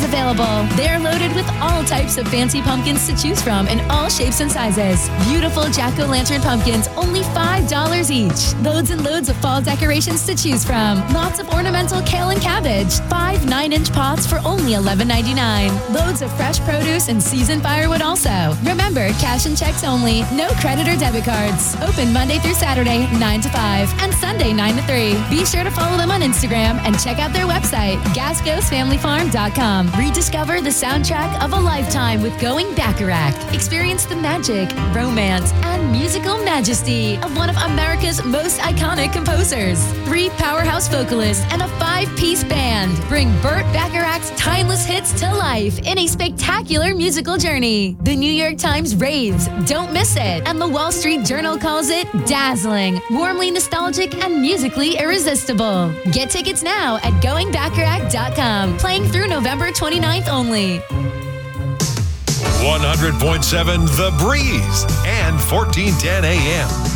available. They're loaded with all types of fancy pumpkins to choose from in all shapes and sizes. Beautiful jack-o'-lantern pumpkins, only $5 each. Loads and loads of fall decorations to choose from. Lots of ornamental kale and cabbage. 5 9-inch pots for only $11.99. Loads of fresh produce and seasoned firewood also. Remember, cash and checks only. No credit or debit cards. Open Monday through Saturday, 9 to 5, and Sunday, 9 to 3. Be sure to follow them on Instagram and check out their website, GascosFamilyFarm.com. Rediscover the soundtrack of a lifetime with Going Bacharach. Experience the magic, romance, and musical majesty of one of America's most iconic composers. 3 powerhouse vocalists and a 5-piece band bring Burt Bacharach's timeless hits to life in a spectacular musical journey. The New York Times raves, don't miss it, and the Wall Street Journal calls it dazzling, warmly nostalgic, and musically irresistible. Get tickets now at GoingBacharach.com. Playing through November 29th only. 100.7 The Breeze and 1410 AM.